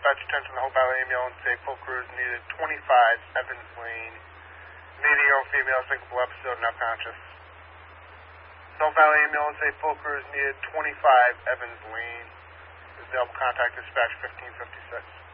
dispatch attention to Hope Valley ambulance, a full crews needed 25 Evans Lane. 80-year-old female, syncopal episode, now conscious. Hope Valley ambulance, a full crews needed 25 Evans Lane. Available contact dispatch 1556.